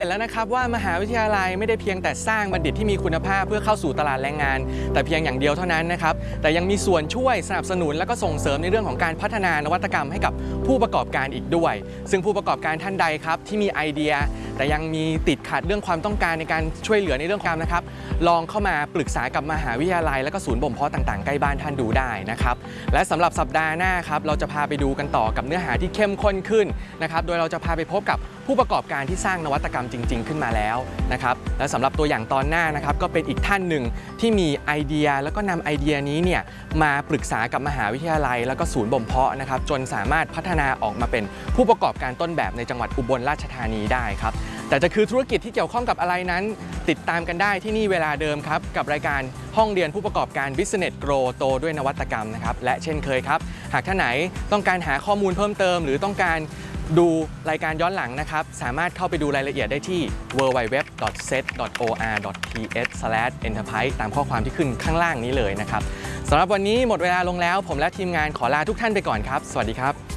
เห็นแล้วนะครับว่ามหาวิทยาลัยไม่ได้เพียงแต่สร้างบัณฑิตที่มีคุณภาพเพื่อเข้าสู่ตลาดแรงงานแต่เพียงอย่างเดียวเท่านั้นนะครับแต่ยังมีส่วนช่วยสนับสนุนและก็ส่งเสริมในเรื่องของการพัฒนานวัตกรรมให้กับผู้ประกอบการอีกด้วยซึ่งผู้ประกอบการท่านใดครับที่มีไอเดียแต่ยังมีติดขัดเรื่องความต้องการในการช่วยเหลือในเรื่องการนะครับลองเข้ามาปรึกษากับมหาวิทยาลัยและก็ศูนย์บ่มเพาะต่างๆใกล้บ้านท่านดูได้นะครับและสำหรับสัปดาห์หน้าครับเราจะพาไปดูกันต่อกับเนื้อหาที่เข้มข้นขึ้นนะครับโดยเราจะพาไปพบกับผู้ประกอบการที่สร้างนวัตกรรมจริงๆขึ้นมาแล้วนะครับและสำหรับตัวอย่างตอนหน้านะครับก็เป็นอีกท่านหนึ่งที่มีไอเดียแล้วก็นำไอเดียนี้เนี่ยมาปรึกษากับมหาวิทยาลัยแล้วก็ศูนย์บ่มเพาะนะครับจนสามารถพัฒนาออกมาเป็นผู้ประกอบการต้นแบบในจังหวัดอุบลราชธานีได้ครับแต่จะคือธุรกิจที่เกี่ยวข้องกับอะไรนั้นติดตามกันได้ที่นี่เวลาเดิมครับกับรายการห้องเรียนผู้ประกอบการ Business Grow โตด้วยนวัตกรรมนะครับและเช่นเคยครับหากท่านไหนต้องการหาข้อมูลเพิ่มเติมหรือต้องการดูรายการย้อนหลังนะครับสามารถเข้าไปดูรายละเอียดได้ที่ www.set.or.th/enterprise ตามข้อความที่ขึ้นข้างล่างนี้เลยนะครับสำหรับวันนี้หมดเวลาลงแล้วผมและทีมงานขอลาทุกท่านไปก่อนครับสวัสดีครับ